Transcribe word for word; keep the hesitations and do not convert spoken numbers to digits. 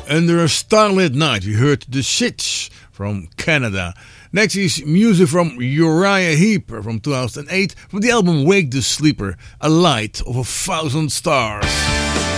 Under a Starlit Night, you heard The Sitch from Canada. Next is music from Uriah Heep from two thousand eight from the album Wake the Sleeper, A Light of a Thousand Stars.